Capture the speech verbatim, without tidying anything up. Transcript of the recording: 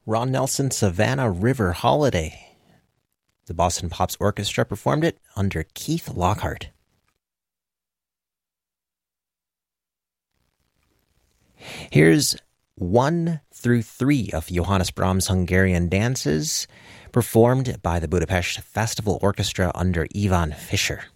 Ron Nelson Savannah River Holiday. The Boston Pops Orchestra performed it under Keith Lockhart. Here's one through three of Johannes Brahms' Hungarian dances, performed by the Budapest Festival Orchestra under Ivan Fischer.